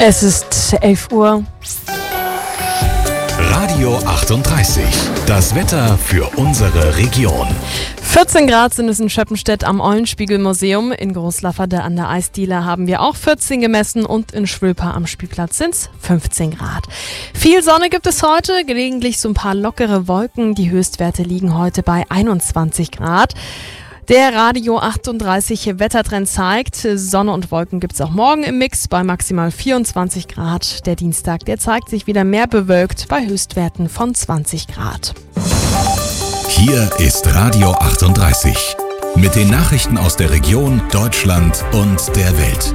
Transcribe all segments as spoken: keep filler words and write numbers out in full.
Es ist elf Uhr. Radio achtunddreißig. Das Wetter für unsere Region. vierzehn Grad sind es in Schöppenstedt am Eulenspiegel-Museum. In Großlafferde an der Eisdiele haben wir auch vierzehn gemessen und in Schwülper am Spielplatz sind es fünfzehn Grad. Viel Sonne gibt es heute, gelegentlich so ein paar lockere Wolken. Die Höchstwerte liegen heute bei einundzwanzig Grad. Der Radio achtunddreißig Wettertrend zeigt, Sonne und Wolken gibt es auch morgen im Mix bei maximal vierundzwanzig Grad. Der Dienstag, der zeigt sich wieder mehr bewölkt bei Höchstwerten von zwanzig Grad. Hier ist Radio achtunddreißig mit den Nachrichten aus der Region, Deutschland und der Welt.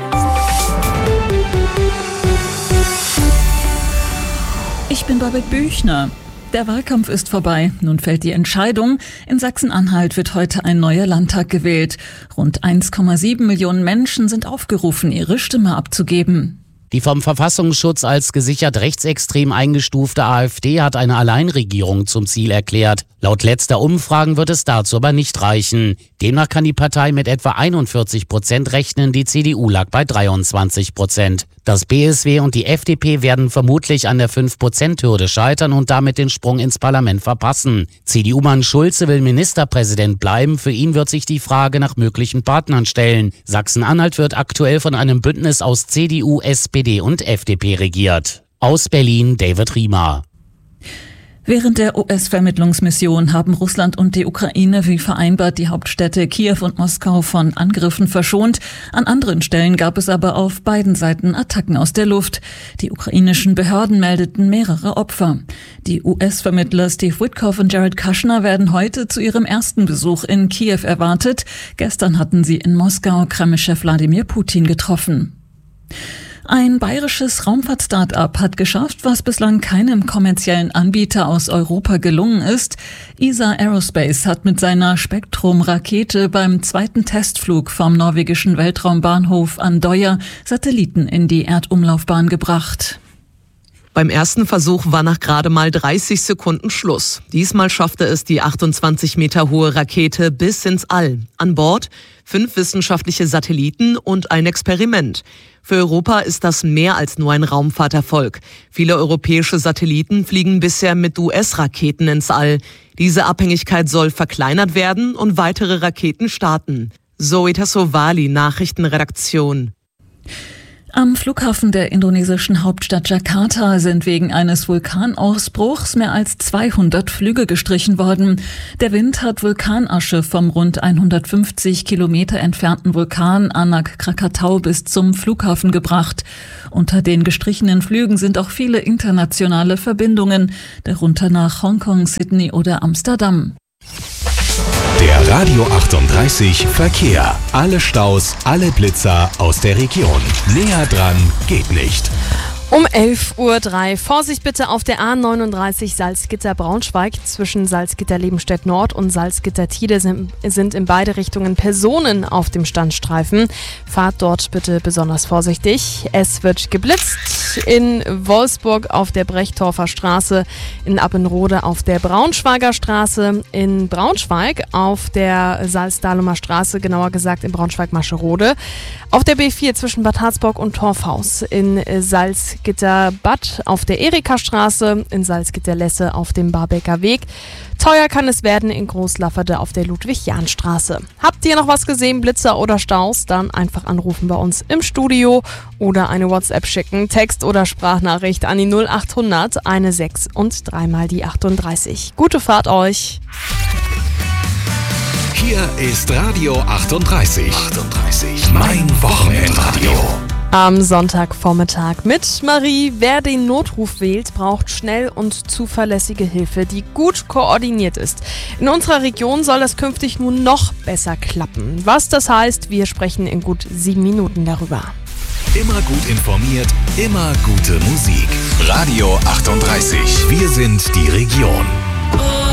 Ich bin Babette Büchner. Der Wahlkampf ist vorbei. Nun fällt die Entscheidung. In Sachsen-Anhalt wird heute ein neuer Landtag gewählt. Rund eins Komma sieben Millionen Menschen sind aufgerufen, ihre Stimme abzugeben. Die vom Verfassungsschutz als gesichert rechtsextrem eingestufte AfD hat eine Alleinregierung zum Ziel erklärt. Laut letzter Umfragen wird es dazu aber nicht reichen. Demnach kann die Partei mit etwa einundvierzig Prozent rechnen, die C D U lag bei dreiundzwanzig Prozent. Das B S W und die F D P werden vermutlich an der fünf Prozent Hürde scheitern und damit den Sprung ins Parlament verpassen. C D U-Mann Schulze will Ministerpräsident bleiben. Für ihn wird sich die Frage nach möglichen Partnern stellen. Sachsen-Anhalt wird aktuell von einem Bündnis aus C D U, S P D und F D P regiert. Aus Berlin David Riemer. Während der U S-Vermittlungsmission haben Russland und die Ukraine wie vereinbart die Hauptstädte Kiew und Moskau von Angriffen verschont. An anderen Stellen gab es aber auf beiden Seiten Attacken aus der Luft. Die ukrainischen Behörden meldeten mehrere Opfer. Die U S-Vermittler Steve Witkoff und Jared Kushner werden heute zu ihrem ersten Besuch in Kiew erwartet. Gestern hatten sie in Moskau Kreml-Chef Wladimir Putin getroffen. Ein bayerisches Raumfahrt-Start-up hat geschafft, was bislang keinem kommerziellen Anbieter aus Europa gelungen ist. E S A Aerospace hat mit seiner Spektrum-Rakete beim zweiten Testflug vom norwegischen Weltraumbahnhof Andøya Satelliten in die Erdumlaufbahn gebracht. Beim ersten Versuch war nach gerade mal dreißig Sekunden Schluss. Diesmal schaffte es die achtundzwanzig Meter hohe Rakete bis ins All. An Bord fünf wissenschaftliche Satelliten und ein Experiment. Für Europa ist das mehr als nur ein Raumfahrterfolg. Viele europäische Satelliten fliegen bisher mit U S-Raketen ins All. Diese Abhängigkeit soll verkleinert werden und weitere Raketen starten. Zoe Tassovali, Nachrichtenredaktion. Am Flughafen der indonesischen Hauptstadt Jakarta sind wegen eines Vulkanausbruchs mehr als zweihundert Flüge gestrichen worden. Der Wind hat Vulkanasche vom rund hundertfünfzig Kilometer entfernten Vulkan Anak Krakatau bis zum Flughafen gebracht. Unter den gestrichenen Flügen sind auch viele internationale Verbindungen, darunter nach Hongkong, Sydney oder Amsterdam. Der Radio achtunddreißig Verkehr. Alle Staus, alle Blitzer aus der Region. Näher dran geht nicht. Um elf Uhr drei. Vorsicht bitte auf der A neununddreißig Salzgitter-Braunschweig. Zwischen Salzgitter-Lebenstedt-Nord und Salzgitter-Tide sind, sind in beide Richtungen Personen auf dem Standstreifen. Fahrt dort bitte besonders vorsichtig. Es wird geblitzt in Wolfsburg auf der Brechtorfer Straße, in Appenrode auf der Braunschweiger Straße, in Braunschweig auf der Salzdahlumer Straße, genauer gesagt in Braunschweig-Mascherode, auf der B vier zwischen Bad Harzburg und Torfhaus, in Salzgitter-Bad auf der Erika-Straße, in Salzgitter-Lesse auf dem Barbecker Weg. Teuer kann es werden in Großlafferde auf der Ludwig-Jahn-Straße. Habt ihr noch was gesehen, Blitzer oder Staus? Dann einfach anrufen bei uns im Studio oder eine WhatsApp schicken, Text oder Sprachnachricht an die null achthundert sechzehn und dreimal die achtunddreißig. Gute Fahrt euch! Hier ist Radio achtunddreißig. achtunddreißig. Mein Wochenendradio. Am Sonntagvormittag mit Marie. Wer den Notruf wählt, braucht schnell und zuverlässige Hilfe, die gut koordiniert ist. In unserer Region soll das künftig nun noch besser klappen. Was das heißt, wir sprechen in gut sieben Minuten darüber. Immer gut informiert, immer gute Musik. Radio achtunddreißig. Wir sind die Region.